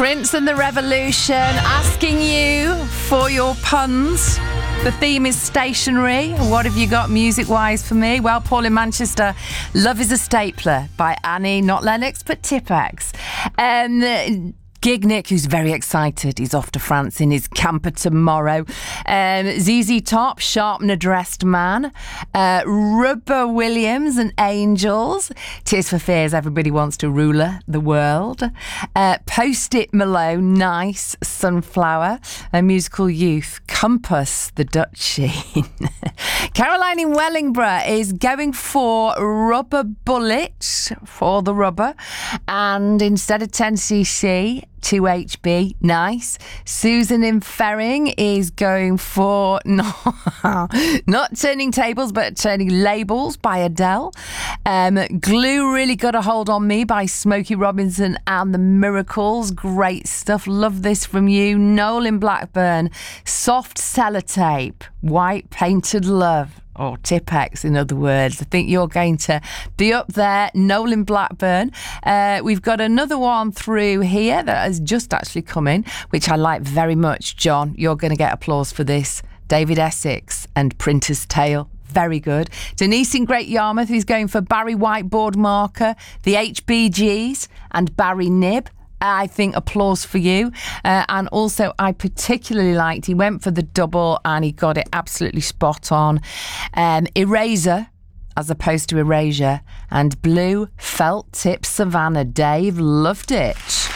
Prince and the Revolution, asking you for your puns. The theme is stationery. What have you got music-wise for me? Well, Paul in Manchester, Love is a Stapler by Annie, not Lennox, but Tipex. Gig Nick, who's very excited. He's off to France in his camper tomorrow. ZZ Top, Sharpener Dressed Man. Rubber Williams and Angels. Tears for Fears, Everybody Wants to Ruler the World. Post-it Malone, Nice, Sunflower. Musical Youth, Compass, The Duchy. Caroline in Wellingborough is going for Rubber Bullet for the rubber. And instead of 10cc, 2HB, nice. Susan in Ferring is going for not Turning Tables, but Turning Labels by Adele. Glue Really Got a Hold on Me by Smokey Robinson and the Miracles. Great stuff. Love this from you. Noel in Blackburn, Soft Sellotape, White Painted Love. Or Tipex, in other words. I think you're going to be up there. Noel in Blackburn. We've got another one through here that has just actually come in, which I like very much. John, you're going to get applause for this. David Essex and Printer's Tale. Very good. Denise in Great Yarmouth, who's going for Barry Whiteboard Marker, the HBGs, and Barry Nib. I think applause for you. And also, I particularly liked, he went for the double and he got it absolutely spot on. Eraser, as opposed to Erasure, and Blue Felt Tip Savannah. Dave loved it.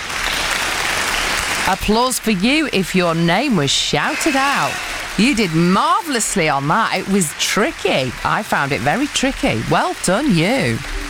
Applause for you if your name was shouted out. You did marvellously on that. It was tricky. I found it very tricky. Well done, you.